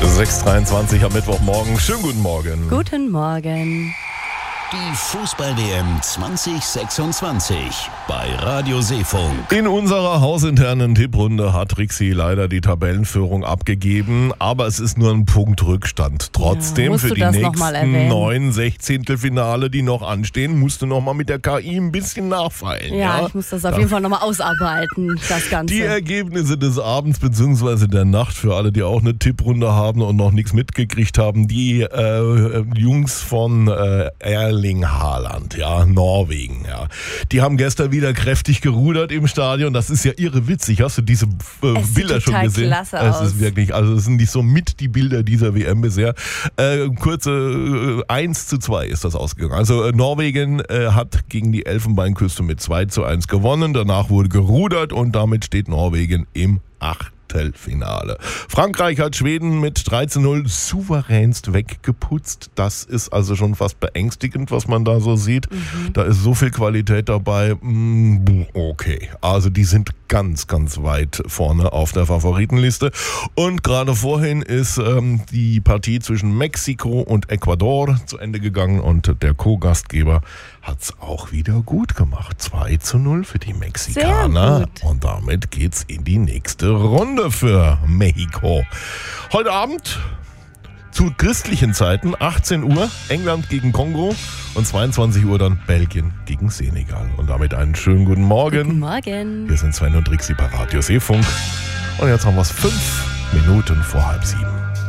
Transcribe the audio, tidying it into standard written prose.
6:23 am Mittwochmorgen. Schönen guten Morgen. Guten Morgen. Die Fußball-WM 2026 bei Radio Seefunk. In unserer hausinternen Tipprunde hat Rixi leider die Tabellenführung abgegeben, aber es ist nur ein Punkt Rückstand. Trotzdem für die nächsten 9 Sechzehntelfinale, die noch anstehen, musst du nochmal mit der KI ein bisschen nachfeilen. Ja, ich muss das auf jeden Fall nochmal ausarbeiten, das Ganze. Die Ergebnisse des Abends bzw. der Nacht für alle, die auch eine Tipprunde haben und noch nichts mitgekriegt haben. Die Jungs von Erling Haaland, ja, Norwegen, ja. Die haben gestern wieder kräftig gerudert im Stadion. Das ist ja irre witzig. Hast du diese Bilder schon gesehen? Klasse es ist wirklich, also es sind nicht so mit die Bilder dieser WM bisher. Kurze 1:2 ist das ausgegangen. Also Norwegen hat gegen die Elfenbeinküste mit 2:1 gewonnen. Danach wurde gerudert und damit steht Norwegen im Achtelfinale. Frankreich hat Schweden mit 3:0 souveränst weggeputzt. Das ist also schon fast beängstigend, was man da so sieht. Da ist so viel Qualität dabei. Okay, also die sind ganz, ganz weit vorne auf der Favoritenliste. Und gerade vorhin ist die Partie zwischen Mexiko und Ecuador zu Ende gegangen und der Co-Gastgeber hat es auch wieder gut gemacht. 2:0 für die Mexikaner. Sehr gut. Und damit geht's in die nächste Runde für Mexiko. Heute Abend zu christlichen Zeiten, 18 Uhr, England gegen Kongo und 22 Uhr dann Belgien gegen Senegal. Und damit einen schönen guten Morgen. Guten Morgen. Wir sind Sven und Rixi bei Radio Seefunk. Und jetzt haben wir es 5 Minuten vor 6:30.